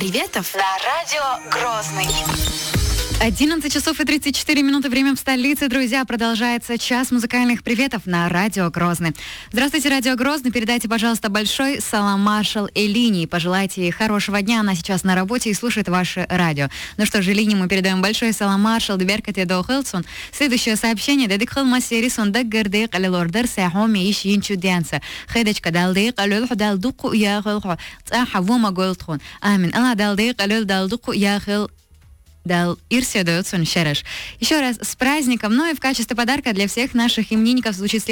приветов на радио Грозный. 11 часов и 34 минуты, время в столице. Друзья, продолжается час музыкальных приветов на радио Грозный. Здравствуйте, радио Грозный. Передайте, пожалуйста, большой салам маршал Элине. Пожелайте ей хорошего дня. Она сейчас на работе и слушает ваше радио. Ну что же, Элине мы передаем большой салам маршал. Деберкате до Хилсон. Следующее сообщение. Дедикхил массерисон даггердик алилордер сахоми иш инчу дянса. Хедочка далдик алюлху далдуку яхилху. Цахавума голдхун. Амин. Алла далдик алюл далдуку яхил. Дал Ирсия дается Шереш. Еще раз с праздником, ну и в качестве подарка для всех наших именинников звучит